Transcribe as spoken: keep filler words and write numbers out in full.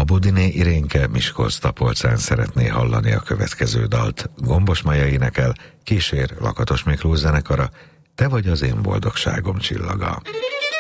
Abudiné Irénke Miskolc-Tapolcán szeretné hallani a következő dalt. Gombos Maja énekel, kísér Lakatos Miklós zenekara, Te vagy az én boldogságom csillaga.